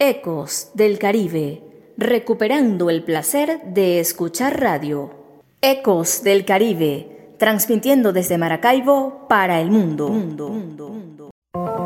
Ecos del Caribe, recuperando el placer de escuchar radio. Ecos del Caribe, transmitiendo desde Maracaibo para el mundo.